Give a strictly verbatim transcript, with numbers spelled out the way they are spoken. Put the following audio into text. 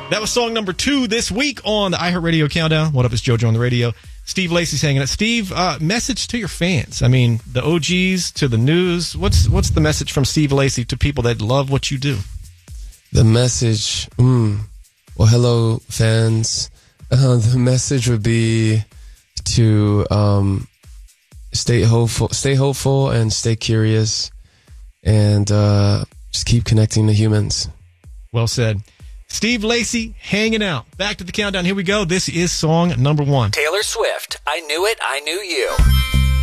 That was song number two this week on the iHeartRadio Countdown. What up, it's JoJo on the radio. Steve Lacy's hanging out. Steve, uh, message to your fans. I mean, the O Gs to the news. What's what's the message from Steve Lacy to people that love what you do? The message, mm, well, hello, fans. Uh, the message would be to um, stay hopeful, stay hopeful, and stay curious, and uh, just keep connecting to humans. Well said. Steve Lacy hanging out. Back to the countdown. Here we go. This is song number one. Taylor Swift, I Knew It, I Knew You.